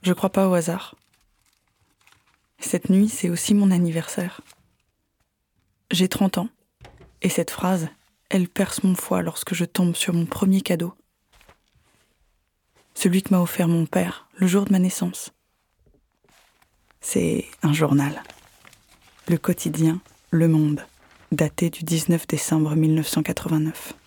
je crois pas au hasard. Cette nuit, c'est aussi mon anniversaire. J'ai 30 ans, et cette phrase, elle perce mon foie lorsque je tombe sur mon premier cadeau. Celui que m'a offert mon père le jour de ma naissance. C'est un journal. Le quotidien Le Monde, daté du 19 décembre 1989.